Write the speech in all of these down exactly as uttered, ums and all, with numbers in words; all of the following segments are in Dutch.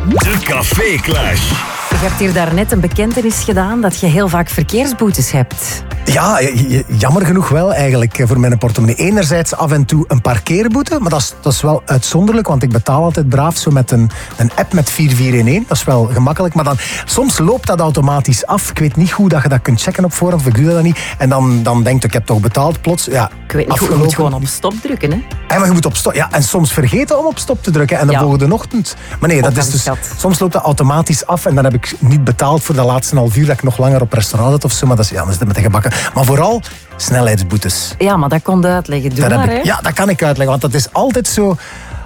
De Café Clash. Je hebt hier daarnet een bekentenis gedaan dat je heel vaak verkeersboetes hebt. Ja, jammer genoeg wel eigenlijk voor mijn portemonnee. Enerzijds af en toe een parkeerboete, maar dat is, dat is wel uitzonderlijk, want ik betaal altijd braaf zo met een, een app met vier vier een een. Dat is wel gemakkelijk, maar dan soms loopt dat automatisch af. Ik weet niet hoe dat je dat kunt checken op voorhand, of ik doe dat niet. En dan, dan denk ik, ik heb toch betaald plots. Ja, ik weet niet hoe, je moet gewoon op stop drukken, hè? Ja, maar je moet op stop. Ja, en soms vergeten om op stop te drukken en de ja. volgende ochtend. Maar nee, dat is dus, soms loopt dat automatisch af en dan heb ik niet betaald voor de laatste half uur dat ik nog langer op restaurant zit of zo. Maar dat is, ja, dat is met de gebakken. Maar vooral snelheidsboetes. Ja, maar dat kon je uitleggen. Doe maar, ik, ja, dat kan ik uitleggen. Want dat is altijd zo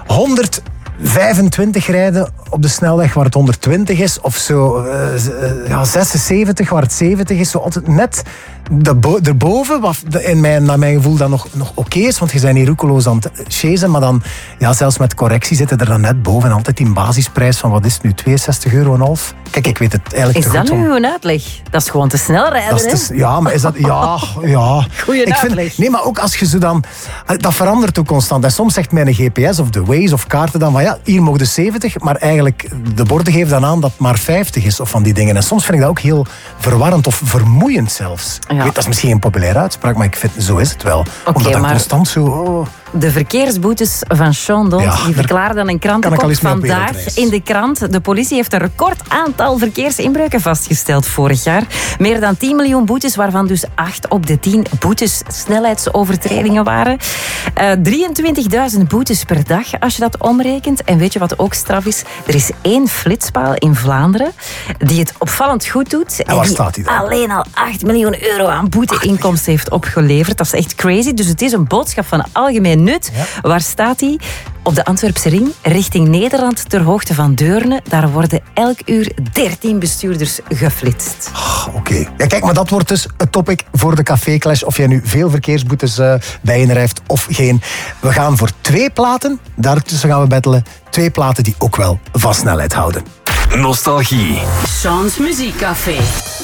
honderdvijfentwintig rijden op de snelweg waar het honderdtwintig is. Of zo uh, ja, zesenzeventig waar het zeventig is. Zo altijd net de erboven, wat in mijn, naar mijn gevoel dan nog, nog oké okay is. Want je bent hier roekeloos aan het chasen. Maar dan, ja, zelfs met correctie zitten er dan net boven. Altijd die basisprijs van, wat is het nu, tweeënzestig euro en half? Kijk, ik weet het eigenlijk is te goed. Is dat nu om... een uitleg? Dat is gewoon te snel rijden, hè? Te, ja, maar is dat... Ja, ja. Goeie ik uitleg. Vind, nee, maar ook als je zo dan... Dat verandert ook constant. En soms zegt mijn G P S of de Waze of kaarten dan van, ja, hier mogen de zeventig, maar eigenlijk de borden geven dan aan dat het maar vijftig is of van die dingen. En soms vind ik dat ook heel verwarrend of vermoeiend zelfs. Ja. Ik weet, dat is misschien een populaire uitspraak, maar ik vind, zo is het wel. Okay, Omdat dat maar... constant zo... Oh. De verkeersboetes van Sean Dont, ja, die verklaarden dan een krantenkop vandaag in de krant. De politie heeft een record aantal verkeersinbreuken vastgesteld vorig jaar. Meer dan tien miljoen boetes, waarvan dus acht op de tien boetes snelheidsovertredingen waren. Uh, drieëntwintigduizend boetes per dag, als je dat omrekent. En weet je wat ook straf is? Er is één flitspaal in Vlaanderen die het opvallend goed doet. En waar die staat hij dan? alleen al acht miljoen euro aan boete-inkomsten heeft opgeleverd. Dat is echt crazy. Dus het is een boodschap van algemeen nut. Ja. Waar staat hij? Op de Antwerpse ring, richting Nederland, ter hoogte van Deurne. Daar worden elk uur dertien bestuurders geflitst. Oh, Oké. Okay. Ja, kijk, maar dat wordt dus het topic voor de Café Clash. Of jij nu veel verkeersboetes uh, bijeenrijft of geen. We gaan voor twee platen. Daartussen gaan we battelen. Twee platen die ook wel van snelheid houden. Nostalgie. Sean's Muziekcafé.